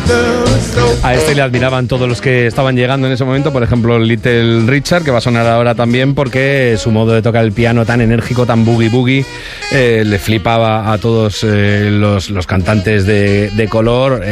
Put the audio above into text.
A este le admiraban todos los que estaban llegando en ese momento, por ejemplo Little Richard, que va a sonar ahora también porque su modo de tocar el piano tan enérgico, tan boogie boogie, le flipaba a todos los cantantes de color.